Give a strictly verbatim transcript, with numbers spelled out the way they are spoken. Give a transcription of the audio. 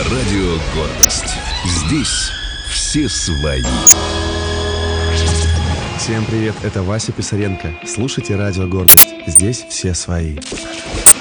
Радио «Гордость». Здесь все свои. Всем привет, это Вася Писаренко. Слушайте Радио «Гордость». Здесь все свои.